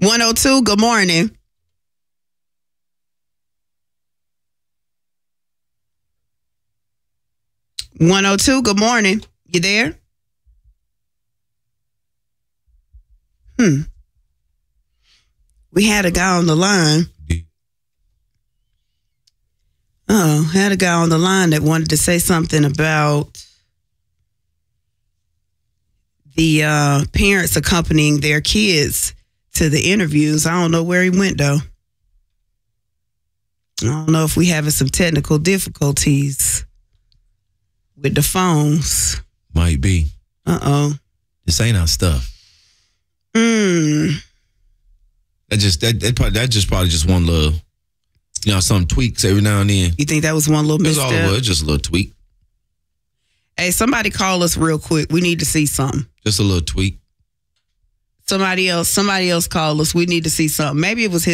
102, good morning. Good morning. You there? We had a guy on the line. Had a guy on the line that wanted to say something about the parents accompanying their kids to the interviews. I don't know where he went, though. I don't know if we having some technical difficulties with the phones. Might be. This ain't our stuff. That probably just one little, some tweaks every now and then. You think that was one little misstep? That's all it was, just a little tweak. Hey, somebody call us real quick. We need to see something. Just a little tweak. Somebody else call us. We need to see something. Maybe it was his